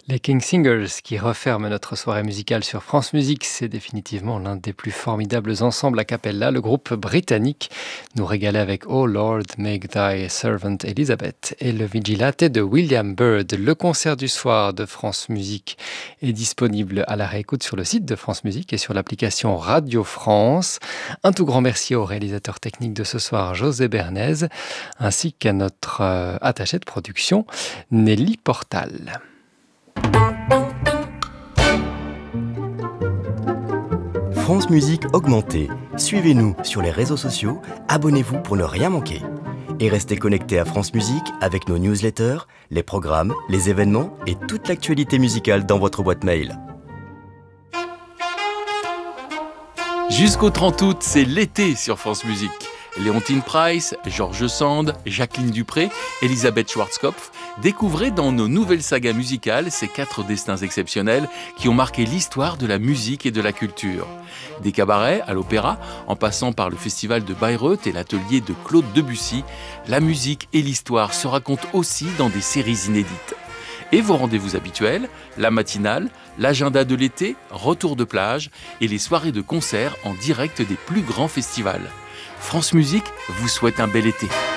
Les King Singers qui referment notre soirée musicale sur France Musique, c'est définitivement l'un des plus formidables ensembles a cappella. Le groupe britannique nous régalait avec Oh Lord, make thy servant Elizabeth et le Vigilate de William Byrd. Le concert du soir de France Musique est disponible à la réécoute sur le site de France Musique et sur l'application Radio France. Un tout grand merci au réalisateur technique de ce soir, José Bernays, ainsi qu'à notre attachée de production, Nelly Portal. France Musique augmentée. Suivez-nous sur les réseaux sociaux, abonnez-vous pour ne rien manquer. Et restez connectés à France Musique avec nos newsletters, les programmes, les événements et toute l'actualité musicale dans votre boîte mail. Jusqu'au 30 août, c'est l'été sur France Musique. Léontine Price, Georges Sand, Jacqueline Dupré, Elisabeth Schwarzkopf, découvrez dans nos nouvelles sagas musicales ces 4 destins exceptionnels qui ont marqué l'histoire de la musique et de la culture. Des cabarets à l'opéra, en passant par le festival de Bayreuth et l'atelier de Claude Debussy, la musique et l'histoire se racontent aussi dans des séries inédites. Et vos rendez-vous habituels, la matinale, l'agenda de l'été, retour de plage et les soirées de concert en direct des plus grands festivals. France Musique vous souhaite un bel été.